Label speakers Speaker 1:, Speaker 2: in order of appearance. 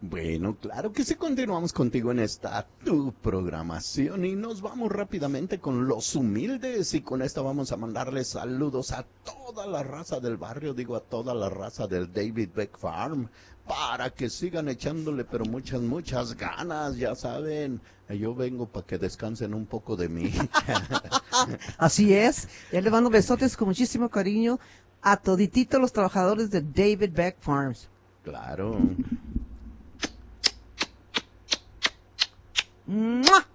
Speaker 1: Bueno, claro que sí, continuamos contigo en esta tu programación y nos vamos rápidamente con los humildes y con esta vamos a mandarles saludos a toda la raza del barrio, digo a toda la raza del David Beck Farm, para que sigan echándole pero muchas ganas, ya saben, yo vengo para que descansen un poco de mí.
Speaker 2: Así es. Ya le mando besotes con muchísimo cariño a todititos los trabajadores de David Beck Farms.
Speaker 1: Claro.
Speaker 2: ¡Mua!